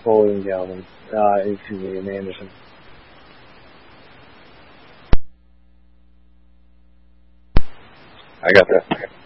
Foley and Galvin. Excuse me, and Anderson. I got that.